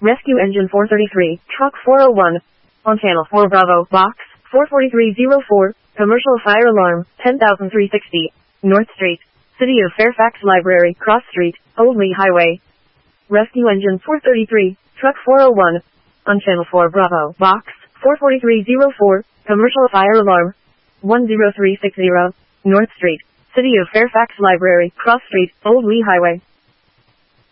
Rescue Engine 433, Truck 401. On Channel 4 Bravo, Box 44304, Commercial Fire Alarm, 10360, North Street, City of Fairfax Library, Cross Street, Old Lee Highway. Rescue Engine 433, Truck 401. On Channel 4 Bravo, Box 44304, Commercial Fire Alarm, 10360, North Street, City of Fairfax Library, Cross Street, Old Lee Highway.